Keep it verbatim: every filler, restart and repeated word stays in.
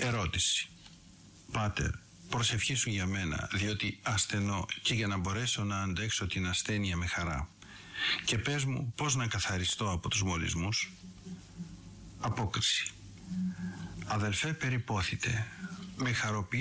Ερώτηση. Πάτερ, προσευχήσου για μένα, διότι ασθενώ και για να μπορέσω να αντέξω την ασθένεια με χαρά. Και πες μου πώς να καθαριστώ από τους μολυσμούς. Απόκριση. Αδελφέ, περιπόθητε, με χαροποιεί